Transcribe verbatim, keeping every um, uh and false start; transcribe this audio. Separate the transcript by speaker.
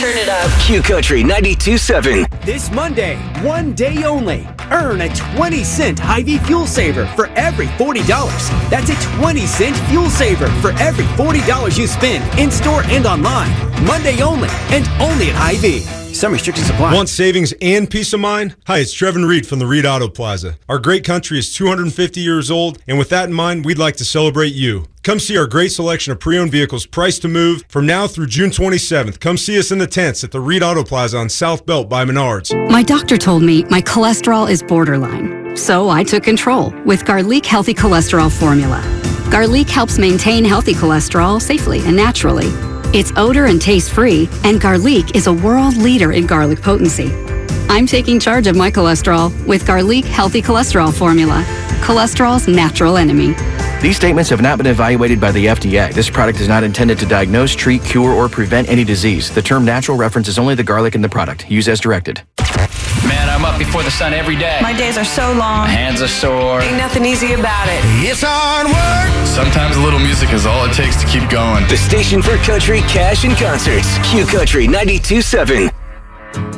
Speaker 1: Turn it up. Q Country ninety-two point seven.
Speaker 2: This Monday, one day only, earn a twenty cent Hy-Vee fuel saver for every forty dollars. That's a twenty cent fuel saver for every forty dollars you spend in-store and online. Monday only, and only at Hy-Vee. Some restrictions apply.
Speaker 3: Want savings and peace of mind? Hi, it's Trevin Reed from the Reed Auto Plaza. Our great country is two hundred fifty years old, and with that in mind, we'd like to celebrate you. Come see our great selection of pre-owned vehicles priced to move from now through June twenty-seventh. Come see us in the tents at the Reed Auto Plaza on South Belt by Menards.
Speaker 4: My doctor told me my cholesterol is borderline, so I took control with Garlic Healthy Cholesterol Formula. Garlic helps maintain healthy cholesterol safely and naturally. It's odor and taste-free, and Garlic is a world leader in garlic potency. I'm taking charge of my cholesterol with Garlic Healthy Cholesterol Formula, cholesterol's natural enemy.
Speaker 5: These statements have not been evaluated by the F D A. This product is not intended to diagnose, treat, cure, or prevent any disease. The term natural references only the garlic in the product. Use as directed.
Speaker 6: Man, I'm up before the sun every day.
Speaker 7: My days are so long.
Speaker 6: My hands are sore.
Speaker 7: Ain't nothing easy about it.
Speaker 8: It's hard work.
Speaker 9: Sometimes a little music is all it takes to keep going.
Speaker 1: The station for country, cash, and concerts. Q Country ninety-two point seven.